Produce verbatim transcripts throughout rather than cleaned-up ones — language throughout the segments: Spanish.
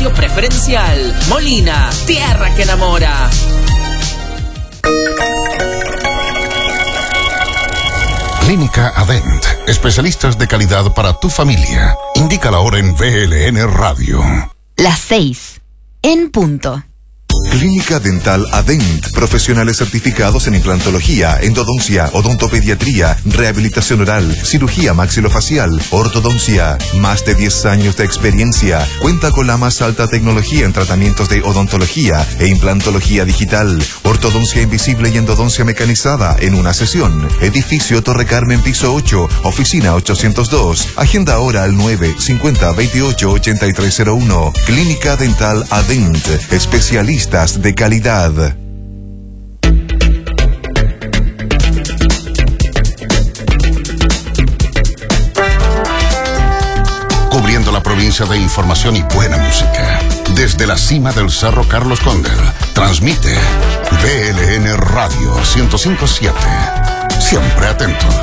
socio preferencial. Molina, tierra que enamora. Clínica Adent, especialistas de calidad para tu familia. Indica la hora en V L N Radio. Las seis, en punto. Clínica Dental Adent, profesionales certificados en implantología, endodoncia, odontopediatría, rehabilitación oral, cirugía maxilofacial, ortodoncia. Más de diez años de experiencia. Cuenta con la más alta tecnología en tratamientos de odontología e implantología digital, ortodoncia invisible y endodoncia mecanizada en una sesión. Edificio Torre Carmen, piso ocho, oficina ochocientos dos. Agenda ahora al nueve cincuenta veintiocho ochenta y tres cero uno. Clínica Dental Adent, especialistas de calidad. Cubriendo la provincia de información y buena música. Desde la cima del Cerro Carlos Cóndor, transmite V L N Radio ciento cinco punto siete. Siempre atentos.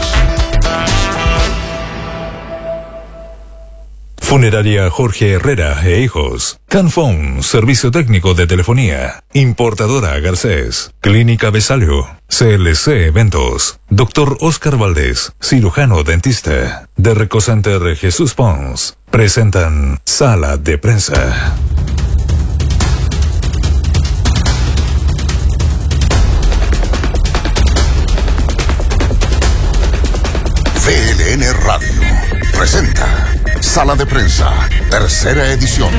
Funeraria Jorge Herrera e Hijos. Canfón, servicio técnico de telefonía. Importadora Garcés. Clínica Besalio. C L C Eventos. Doctor Oscar Valdés, cirujano dentista. De Recocenter Jesús Pons. Presentan Sala de Prensa. V L N Radio presenta Sala de Prensa, tercera edición.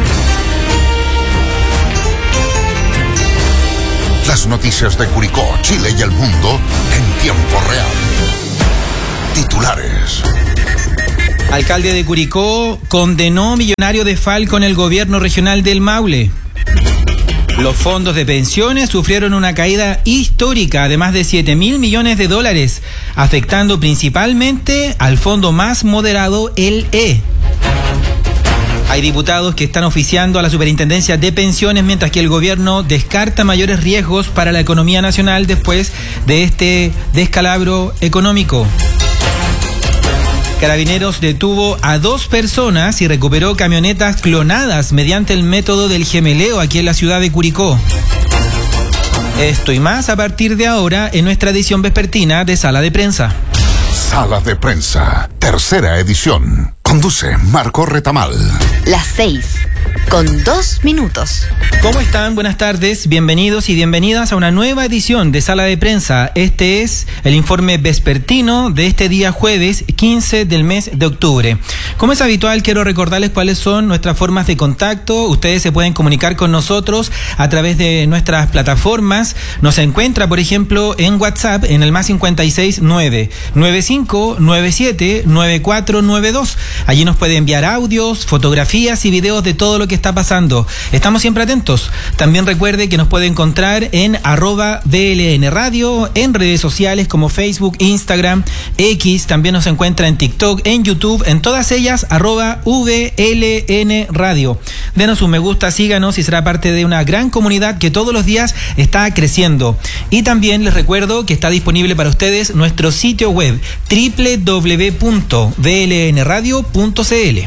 Las noticias de Curicó, Chile y el mundo en tiempo real. Titulares. Alcalde de Curicó condenó millonario desfalco en el gobierno regional del Maule. Los fondos de pensiones sufrieron una caída histórica de más de siete mil millones de dólares, afectando principalmente al fondo más moderado, el E. Hay diputados que están oficiando a la Superintendencia de Pensiones, mientras que el gobierno descarta mayores riesgos para la economía nacional después de este descalabro económico. Carabineros detuvo a dos personas y recuperó camionetas clonadas mediante el método del gemeleo aquí en la ciudad de Curicó. Esto y más a partir de ahora en nuestra edición vespertina de Sala de Prensa. Sala de Prensa, tercera edición. Conduce Marco Retamal. Las seis, con dos minutos. ¿Cómo están? Buenas tardes, bienvenidos y bienvenidas a una nueva edición de Sala de Prensa. Este es el informe vespertino de este día jueves quince del mes de octubre. Como es habitual, quiero recordarles cuáles son nuestras formas de contacto. Ustedes se pueden comunicar con nosotros a través de nuestras plataformas. Nos encuentra, por ejemplo, en WhatsApp en el más cincuenta y seis nueve nueve cinco nueve siete nueve cuatro nueve dos. Allí nos puede enviar audios, fotografías y videos de todo lo que está pasando. Estamos siempre atentos. También recuerde que nos puede encontrar en arroba V L N Radio, en redes sociales como Facebook, Instagram, X. También nos encuentra en TikTok, en YouTube, en todas ellas arroba V L N Radio. Denos un me gusta, síganos y será parte de una gran comunidad que todos los días está creciendo. Y también les recuerdo que está disponible para ustedes nuestro sitio web doble u doble u doble u punto v l n radio punto c l.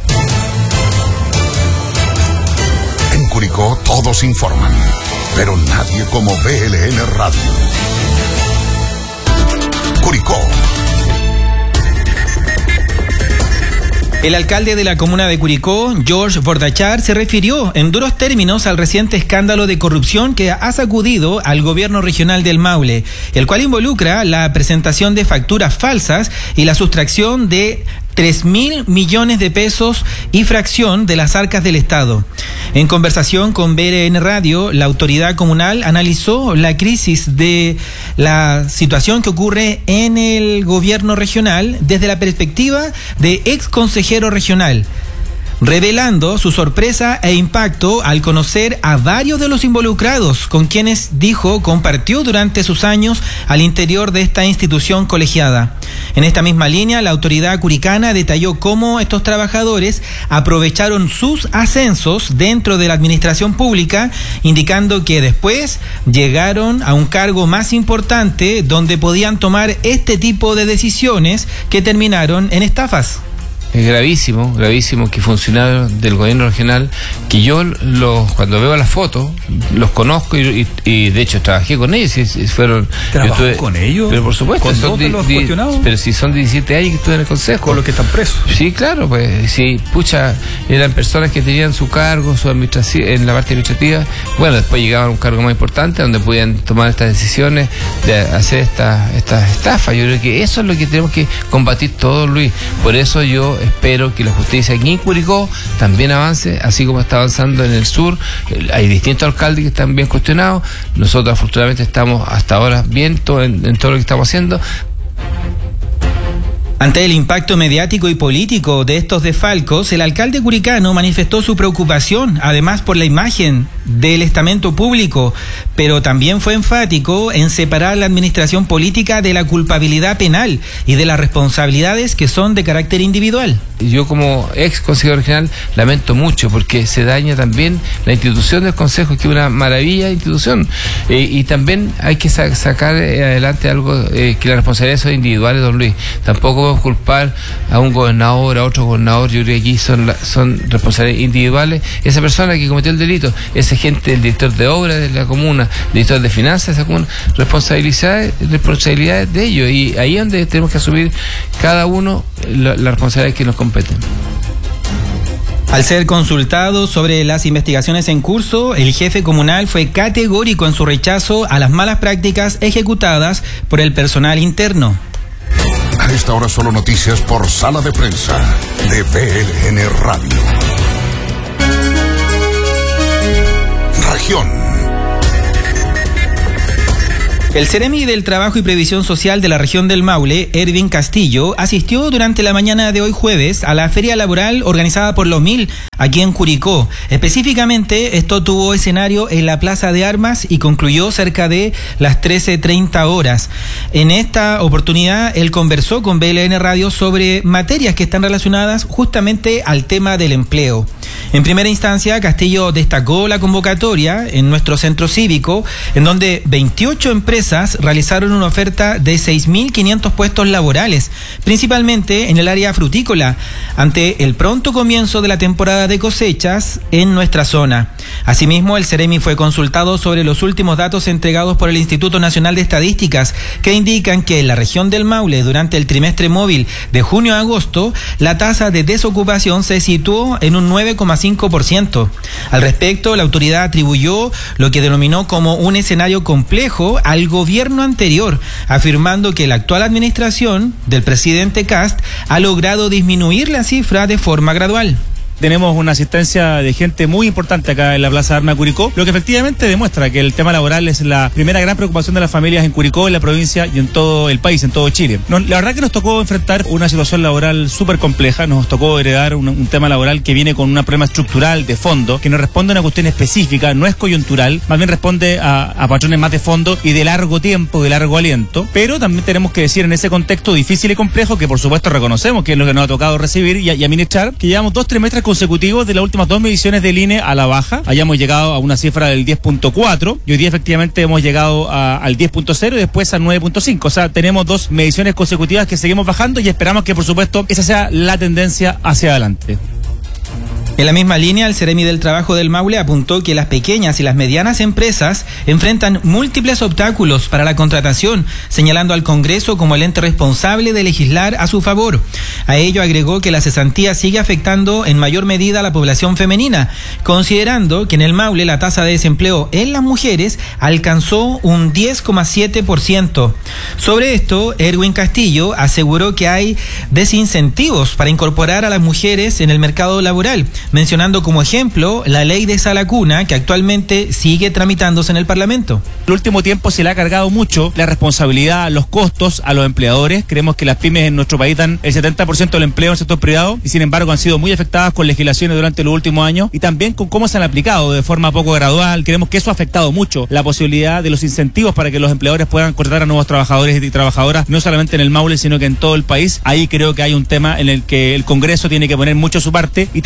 En Curicó todos informan, pero nadie como V L N Radio. Curicó. El alcalde de la comuna de Curicó, George Bordachar, se refirió en duros términos al reciente escándalo de corrupción que ha sacudido al gobierno regional del Maule, el cual involucra la presentación de facturas falsas y la sustracción de tres mil millones de pesos y fracción de las arcas del Estado. En conversación con V L N Radio, la autoridad comunal analizó la crisis de la situación que ocurre en el gobierno regional desde la perspectiva de ex consejero regional, revelando su sorpresa e impacto al conocer a varios de los involucrados, con quienes, dijo, compartió durante sus años al interior de esta institución colegiada. En esta misma línea, la autoridad curicana detalló cómo estos trabajadores aprovecharon sus ascensos dentro de la administración pública, indicando que después llegaron a un cargo más importante donde podían tomar este tipo de decisiones que terminaron en estafas. es gravísimo, gravísimo que funcionarios del gobierno regional, que yo los, cuando veo las fotos, los conozco y, y, y de hecho trabajé con ellos. Y, y fueron, ¿Trabajó tuve, con ellos? Pero por supuesto, ¿Con son di, los di, pero si son diecisiete años que estuve en el consejo. Con los que están presos. Sí, claro, pues sí, pucha, eran personas que tenían su cargo, su administración, en la parte administrativa. Bueno, después llegaban a un cargo más importante donde podían tomar estas decisiones de hacer estas estas estafas. Yo creo que eso es lo que tenemos que combatir todos, Luis. Por eso yo espero que la justicia aquí en Curicó también avance, así como está avanzando en el sur. Hay distintos alcaldes que están bien cuestionados. Nosotros afortunadamente estamos hasta ahora bien todo en, en todo lo que estamos haciendo. Ante el impacto mediático y político de estos desfalcos, el alcalde curicano manifestó su preocupación, además por la imagen del estamento público, pero también fue enfático en separar la administración política de la culpabilidad penal y de las responsabilidades que son de carácter individual. Yo como ex consejero regional lamento mucho porque se daña también la institución del consejo, que es una maravilla de institución, eh, y también hay que sa- sacar adelante algo eh, que las responsabilidades son individuales, don Luis. Tampoco podemos culpar a un gobernador, a otro gobernador. Yo creo que aquí son, la, son responsabilidades individuales. Esa persona que cometió el delito, ese gente, el director de obra de la comuna, el director de finanzas de esa comuna, responsabilidades, responsabilidades de ellos, y ahí es donde tenemos que asumir cada uno las la responsabilidades que nos competen. Al ser consultado sobre las investigaciones en curso, el jefe comunal fue categórico en su rechazo a las malas prácticas ejecutadas por el personal interno. A esta hora solo noticias por Sala de Prensa de V L N Radio. Región. El Ceremi del Trabajo y Previsión Social de la región del Maule, Erwin Castillo, asistió durante la mañana de hoy jueves a la feria laboral organizada por los Mil aquí en Curicó. Específicamente, esto tuvo escenario en la Plaza de Armas y concluyó cerca de las trece treinta horas. En esta oportunidad, él conversó con V L N Radio sobre materias que están relacionadas justamente al tema del empleo. En primera instancia, Castillo destacó la convocatoria en nuestro centro cívico, en donde veintiocho empresas realizaron una oferta de seis mil quinientos puestos laborales, principalmente en el área frutícola, ante el pronto comienzo de la temporada de cosechas en nuestra zona. Asimismo, el Ceremi fue consultado sobre los últimos datos entregados por el Instituto Nacional de Estadísticas, que indican que en la región del Maule, durante el trimestre móvil de junio a agosto, la tasa de desocupación se situó en un nueve coma cinco por ciento. Al respecto, la autoridad atribuyó lo que denominó como un escenario complejo al gobierno anterior, afirmando que la actual administración del presidente Kast ha logrado disminuir la cifra de forma gradual. Tenemos una asistencia de gente muy importante acá en la Plaza de Armas de Curicó, lo que efectivamente demuestra que el tema laboral es la primera gran preocupación de las familias en Curicó, en la provincia y en todo el país, en todo Chile. No, la verdad que nos tocó enfrentar una situación laboral súper compleja, nos tocó heredar un, un tema laboral que viene con un problema estructural de fondo, que no responde a una cuestión específica, no es coyuntural, más bien responde a, a patrones más de fondo y de largo tiempo, de largo aliento, pero también tenemos que decir en ese contexto difícil y complejo, que por supuesto reconocemos que es lo que nos ha tocado recibir y, y administrar, que llevamos dos trimestres consecutivos de las últimas dos mediciones del I N E a la baja. Hayamos llegado a una cifra del diez punto cuatro y hoy día efectivamente hemos llegado a, al diez punto cero y después al nueve punto cinco. O sea, tenemos dos mediciones consecutivas que seguimos bajando y esperamos que por supuesto esa sea la tendencia hacia adelante. En la misma línea, el Ceremi del Trabajo del Maule apuntó que las pequeñas y las medianas empresas enfrentan múltiples obstáculos para la contratación, señalando al Congreso como el ente responsable de legislar a su favor. A ello agregó que la cesantía sigue afectando en mayor medida a la población femenina, considerando que en el Maule la tasa de desempleo en las mujeres alcanzó un diez coma siete por ciento. Sobre esto, Erwin Castillo aseguró que hay desincentivos para incorporar a las mujeres en el mercado laboral, mencionando como ejemplo la ley de sala cuna que actualmente sigue tramitándose en el Parlamento. En el último tiempo se le ha cargado mucho la responsabilidad, los costos a los empleadores. Creemos que las pymes en nuestro país dan el setenta por ciento del empleo en el sector privado y sin embargo han sido muy afectadas con legislaciones durante los últimos años y también con cómo se han aplicado de forma poco gradual. Creemos que eso ha afectado mucho la posibilidad de los incentivos para que los empleadores puedan contratar a nuevos trabajadores y trabajadoras, no solamente en el Maule, sino que en todo el país. Ahí creo que hay un tema en el que el Congreso tiene que poner mucho su parte y también algunos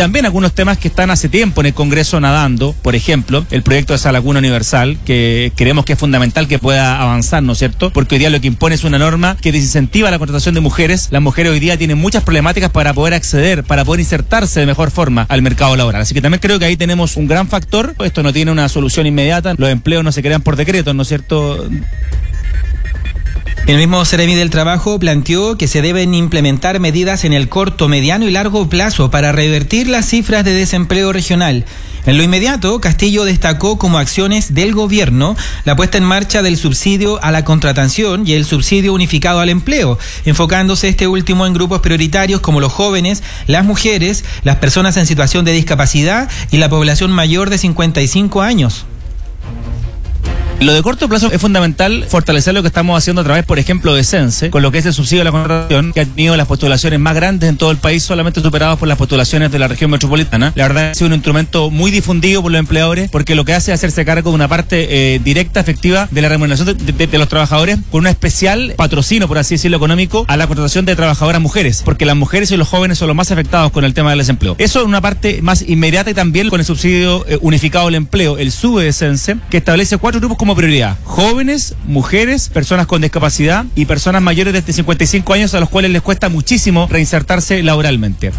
algunos temas que están hace tiempo en el Congreso nadando, por ejemplo, el proyecto de esa laguna universal, que creemos que es fundamental que pueda avanzar, ¿no es cierto? Porque hoy día lo que impone es una norma que desincentiva la contratación de mujeres. Las mujeres hoy día tienen muchas problemáticas para poder acceder, para poder insertarse de mejor forma al mercado laboral. Así que también creo que ahí tenemos un gran factor. Esto no tiene una solución inmediata, los empleos no se crean por decreto, ¿no es cierto? El mismo Seremi del Trabajo planteó que se deben implementar medidas en el corto, mediano y largo plazo para revertir las cifras de desempleo regional. En lo inmediato, Castillo destacó como acciones del gobierno la puesta en marcha del subsidio a la contratación y el subsidio unificado al empleo, enfocándose este último en grupos prioritarios como los jóvenes, las mujeres, las personas en situación de discapacidad y la población mayor de cincuenta y cinco años. Lo de corto plazo es fundamental fortalecer lo que estamos haciendo a través, por ejemplo, de Sense, con lo que es el subsidio a la contratación, que ha tenido las postulaciones más grandes en todo el país, solamente superadas por las postulaciones de la región metropolitana. La verdad, ha sido un instrumento muy difundido por los empleadores, porque lo que hace es hacerse cargo de una parte eh, directa, efectiva, de la remuneración de, de, de los trabajadores, con un especial patrocinio, por así decirlo, económico, a la contratación de trabajadoras mujeres, porque las mujeres y los jóvenes son los más afectados con el tema del desempleo. Eso es una parte más inmediata, y también con el subsidio eh, unificado al empleo, el SUBE de Sense, que establece cuatro grupos como prioridad: jóvenes, mujeres, personas con discapacidad y personas mayores de cincuenta y cinco años, a los cuales les cuesta muchísimo reinsertarse laboralmente.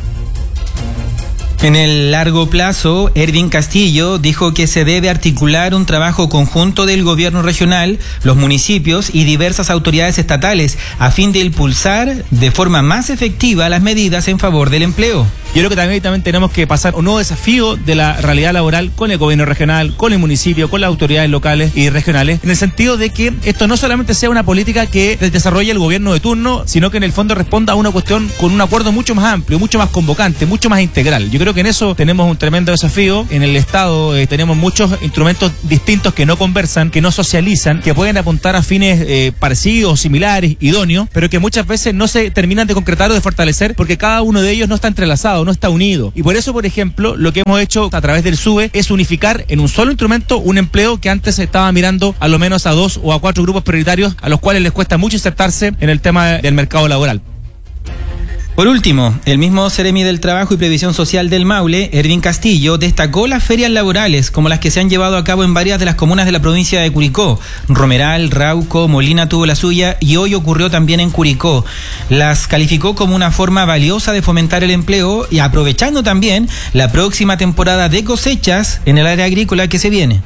En el largo plazo, Erwin Castillo dijo que se debe articular un trabajo conjunto del gobierno regional, los municipios y diversas autoridades estatales a fin de impulsar de forma más efectiva las medidas en favor del empleo. Yo creo que también, también tenemos que pasar un nuevo desafío de la realidad laboral con el gobierno regional, con el municipio, con las autoridades locales y regionales, en el sentido de que esto no solamente sea una política que desarrolle el gobierno de turno, sino que en el fondo responda a una cuestión con un acuerdo mucho más amplio, mucho más convocante, mucho más integral. Yo creo que en eso tenemos un tremendo desafío. En el Estado eh, tenemos muchos instrumentos distintos que no conversan, que no socializan, que pueden apuntar a fines eh, parecidos, similares, idóneos, pero que muchas veces no se terminan de concretar o de fortalecer porque cada uno de ellos no está entrelazado, no está unido. Y por eso, por ejemplo, lo que hemos hecho a través del SUBE es unificar en un solo instrumento un empleo que antes se estaba mirando a lo menos a dos o a cuatro grupos prioritarios a los cuales les cuesta mucho insertarse en el tema del mercado laboral. Por último, el mismo Seremi del Trabajo y Previsión Social del Maule, Erwin Castillo, destacó las ferias laborales como las que se han llevado a cabo en varias de las comunas de la provincia de Curicó. Romeral, Rauco, Molina tuvo la suya y hoy ocurrió también en Curicó. Las calificó como una forma valiosa de fomentar el empleo y aprovechando también la próxima temporada de cosechas en el área agrícola que se viene.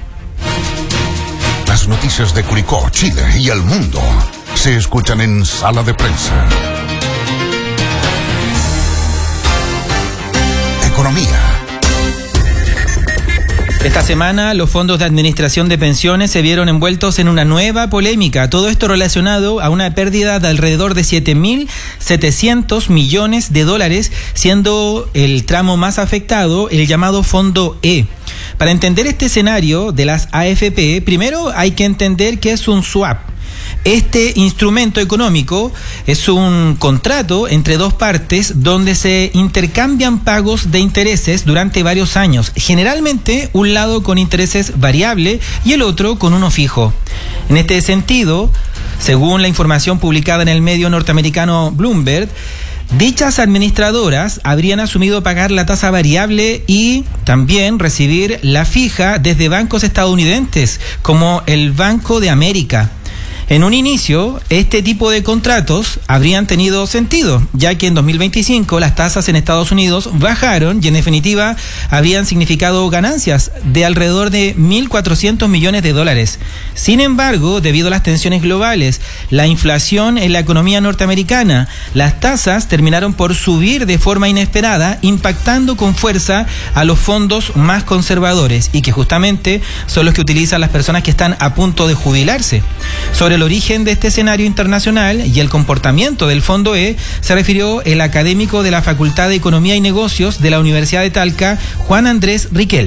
Las noticias de Curicó, Chile y el mundo se escuchan en Sala de Prensa. Economía. Esta semana los fondos de administración de pensiones se vieron envueltos en una nueva polémica, todo esto relacionado a una pérdida de alrededor de siete mil setecientos millones de dólares, siendo el tramo más afectado el llamado Fondo E. Para entender este escenario de las A F P, primero hay que entender qué es un swap. Este instrumento económico es un contrato entre dos partes donde se intercambian pagos de intereses durante varios años, generalmente un lado con intereses variable y el otro con uno fijo. En este sentido, según la información publicada en el medio norteamericano Bloomberg, dichas administradoras habrían asumido pagar la tasa variable y también recibir la fija desde bancos estadounidenses como el Banco de América. En un inicio, este tipo de contratos habrían tenido sentido, ya que en dos mil veinticinco las tasas en Estados Unidos bajaron y en definitiva habrían significado ganancias de alrededor de mil cuatrocientos millones de dólares. Sin embargo, debido a las tensiones globales, la inflación en la economía norteamericana, las tasas terminaron por subir de forma inesperada, impactando con fuerza a los fondos más conservadores y que justamente son los que utilizan las personas que están a punto de jubilarse. Sobre el origen de este escenario internacional y el comportamiento del Fondo E, se refirió el académico de la Facultad de Economía y Negocios de la Universidad de Talca, Juan Andrés Riquelme.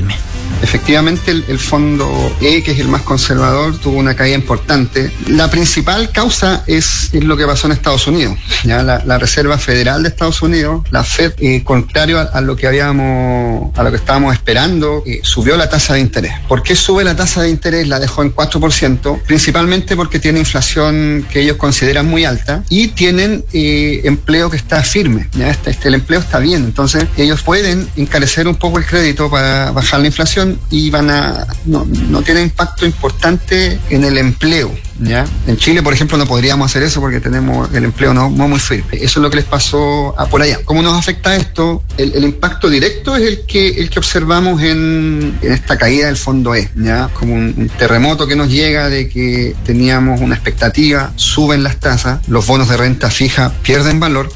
Efectivamente, el, el fondo E, que es el más conservador, tuvo una caída importante. La principal causa es, es lo que pasó en Estados Unidos. ¿Ya? La, la Reserva Federal de Estados Unidos, la Fed, eh, contrario a, a lo que habíamos, a lo que estábamos esperando, eh, subió la tasa de interés. ¿Por qué sube la tasa de interés? La dejó en cuatro por ciento, principalmente porque tiene inflación que ellos consideran muy alta y tienen eh, empleo que está firme. ¿Ya? Este, este, el empleo está bien, entonces ellos pueden encarecer un poco el crédito para bajar la inflación y van a no, no tiene impacto importante en el empleo. ¿Ya? En Chile, por ejemplo, no podríamos hacer eso porque tenemos el empleo no, no muy firme. Eso es lo que les pasó a por allá. ¿Cómo nos afecta esto? El, el impacto directo es el que el que observamos en, en esta caída del fondo E, ¿ya? Como un, un terremoto que nos llega de que teníamos una expectativa, suben las tasas, los bonos de renta fija pierden valor.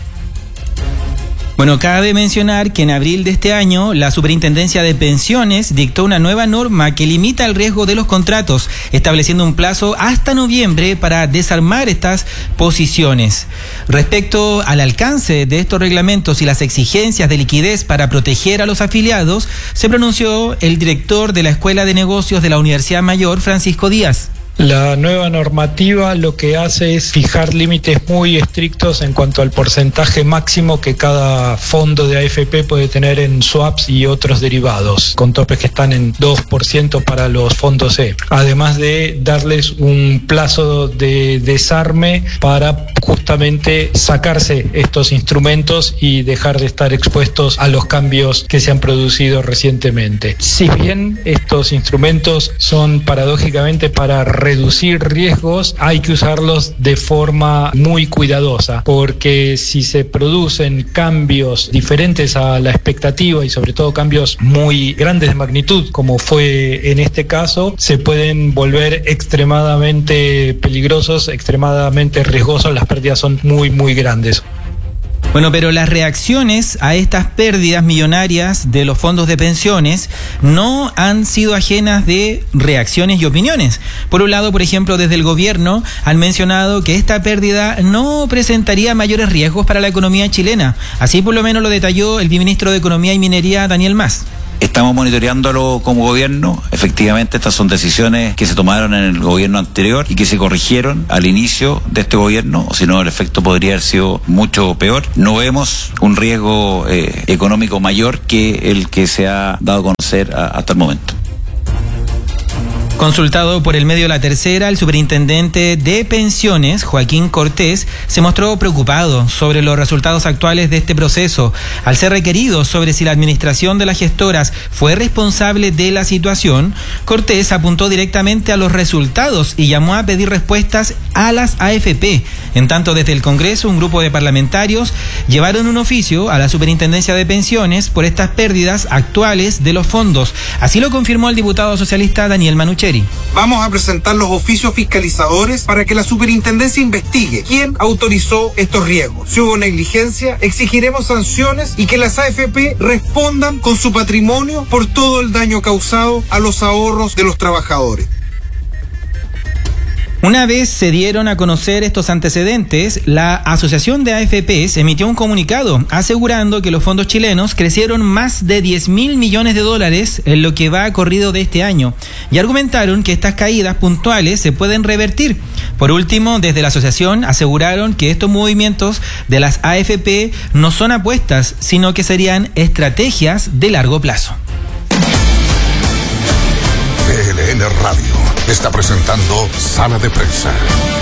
Bueno, cabe mencionar que en abril de este año la Superintendencia de Pensiones dictó una nueva norma que limita el riesgo de los contratos, estableciendo un plazo hasta noviembre para desarmar estas posiciones. Respecto al alcance de estos reglamentos y las exigencias de liquidez para proteger a los afiliados, se pronunció el director de la Escuela de Negocios de la Universidad Mayor, Francisco Díaz. La nueva normativa lo que hace es fijar límites muy estrictos en cuanto al porcentaje máximo que cada fondo de A F P puede tener en swaps y otros derivados, con topes que están en dos por ciento para los fondos E. Además de darles un plazo de desarme para justamente sacarse estos instrumentos y dejar de estar expuestos a los cambios que se han producido recientemente. Si bien estos instrumentos son paradójicamente para reducir riesgos, hay que usarlos de forma muy cuidadosa, porque si se producen cambios diferentes a la expectativa y sobre todo cambios muy grandes de magnitud, como fue en este caso, se pueden volver extremadamente peligrosos, extremadamente riesgosos, las pérdidas son muy muy grandes. Bueno, pero las reacciones a estas pérdidas millonarias de los fondos de pensiones no han sido ajenas de reacciones y opiniones. Por un lado, por ejemplo, desde el gobierno han mencionado que esta pérdida no presentaría mayores riesgos para la economía chilena. Así por lo menos lo detalló el viceministro de Economía y Minería, Daniel Mas. Estamos monitoreándolo como gobierno. Efectivamente, estas son decisiones que se tomaron en el gobierno anterior y que se corrigieron al inicio de este gobierno, o si no, el efecto podría haber sido mucho peor. No vemos un riesgo eh, económico mayor que el que se ha dado a conocer a, hasta el momento. Consultado por el medio La Tercera, el superintendente de pensiones, Joaquín Cortés, se mostró preocupado sobre los resultados actuales de este proceso. Al ser requerido sobre si la administración de las gestoras fue responsable de la situación, Cortés apuntó directamente a los resultados y llamó a pedir respuestas a las A F P. En tanto, desde el Congreso, un grupo de parlamentarios llevaron un oficio a la Superintendencia de Pensiones por estas pérdidas actuales de los fondos. Así lo confirmó el diputado socialista Daniel Manucheri. Vamos a presentar los oficios fiscalizadores para que la superintendencia investigue quién autorizó estos riesgos. Si hubo negligencia, exigiremos sanciones y que las A F P respondan con su patrimonio por todo el daño causado a los ahorros de los trabajadores. Una vez se dieron a conocer estos antecedentes, la Asociación de A F Pes emitió un comunicado asegurando que los fondos chilenos crecieron más de diez mil millones de dólares en lo que va corrido de este año y argumentaron que estas caídas puntuales se pueden revertir. Por último, desde la asociación aseguraron que estos movimientos de las A F P no son apuestas, sino que serían estrategias de largo plazo. V L N Radio está presentando Sala de Prensa.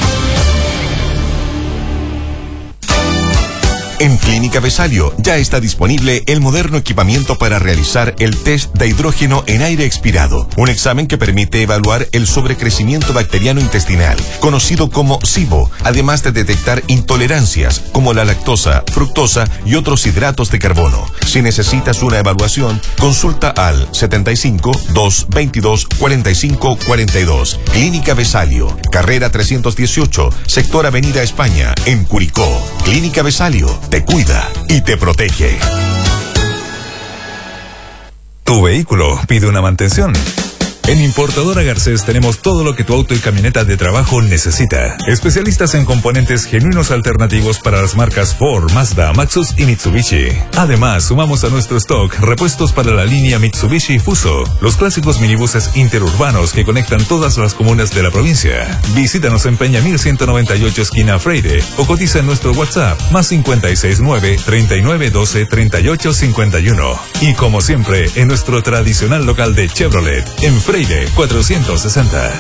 En Clínica Besalio ya está disponible el moderno equipamiento para realizar el test de hidrógeno en aire expirado, un examen que permite evaluar el sobrecrecimiento bacteriano intestinal, conocido como SIBO, además de detectar intolerancias como la lactosa, fructosa y otros hidratos de carbono. Si necesitas una evaluación, consulta al setenta y cinco, doscientos veintidós, cuarenta y cinco cuarenta y dos. Clínica Besalio, carrera trescientos dieciocho, sector Avenida España, en Curicó. Clínica Besalio te cuida y te protege. Tu vehículo pide una mantención. En Importadora Garcés tenemos todo lo que tu auto y camioneta de trabajo necesita. Especialistas en componentes genuinos alternativos para las marcas Ford, Mazda, Maxus y Mitsubishi. Además, sumamos a nuestro stock repuestos para la línea Mitsubishi Fuso, los clásicos minibuses interurbanos que conectan todas las comunas de la provincia. Visítanos en Peña mil ciento noventa y ocho esquina Freire o cotiza en nuestro WhatsApp más cincuenta y seis nueve, treinta y nueve doce, treinta y ocho cincuenta y uno. Y como siempre, en nuestro tradicional local de Chevrolet, en Freire cuatrocientos sesenta.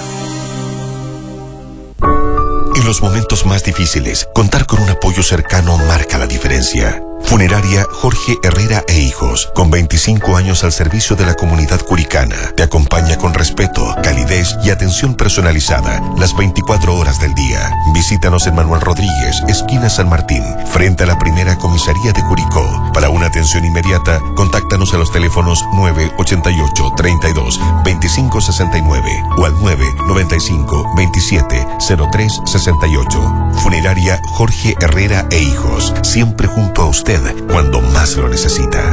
En los momentos más difíciles, contar con un apoyo cercano marca la diferencia. Funeraria Jorge Herrera e Hijos, con veinticinco años al servicio de la comunidad curicana, te acompaña con respeto, calidez y atención personalizada las veinticuatro horas del día. Visítanos en Manuel Rodríguez, esquina San Martín, frente a la primera comisaría de Curicó. Para una atención inmediata, contáctanos a los teléfonos nueve ochenta y ocho, treinta y dos, veinticinco sesenta y nueve o al nueve noventa y cinco, veintisiete, cero tres sesenta y ocho. Funeraria Jorge Herrera e Hijos, siempre junto a usted cuando más lo necesita.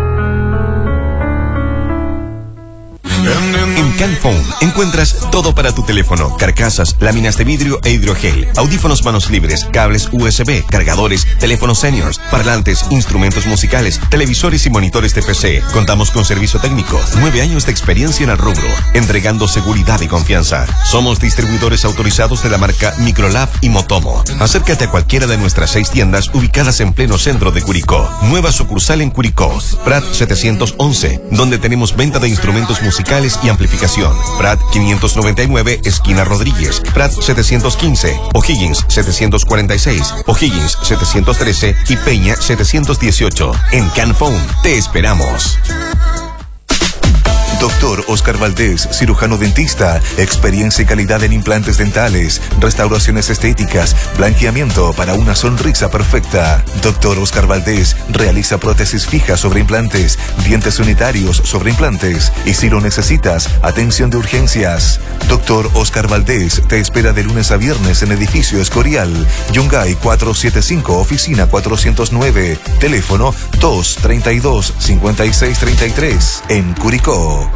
En Canphone encuentras todo para tu teléfono: carcasas, láminas de vidrio e hidrogel, audífonos manos libres, cables U S B, cargadores, teléfonos seniors, parlantes, instrumentos musicales, televisores y monitores de P C. Contamos con servicio técnico, nueve años de experiencia en el rubro, entregando seguridad y confianza. Somos distribuidores autorizados de la marca Microlab y Motomo. Acércate a cualquiera de nuestras seis tiendas ubicadas en pleno centro de Curicó. Nueva sucursal en Curicó, Prat setecientos once, donde tenemos venta de instrumentos musicales y amplificación. Prat quinientos noventa y nueve, esquina Rodríguez. Prat setecientos quince, O'Higgins setecientos cuarenta y seis, O'Higgins setecientos trece y Peña setecientos dieciocho. En Canphone te esperamos. Doctor Oscar Valdés, cirujano dentista, experiencia y calidad en implantes dentales, restauraciones estéticas, blanqueamiento para una sonrisa perfecta. Doctor Oscar Valdés realiza prótesis fijas sobre implantes, dientes unitarios sobre implantes y, si lo necesitas, atención de urgencias. Doctor Oscar Valdés te espera de lunes a viernes en edificio Escorial, Yungay cuatrocientos setenta y cinco, oficina cuatrocientos nueve, teléfono dos treinta y dos, cincuenta y seis treinta y tres, en Curicó.